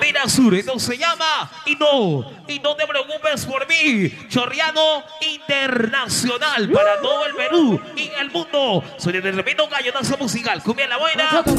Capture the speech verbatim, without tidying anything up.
Carolina Sur. Esto se llama Y no, y no te preocupes por mí. Chorriano internacional para todo el Perú y el mundo. Soy el tremendo gallonazo musical. Cumbia la buena.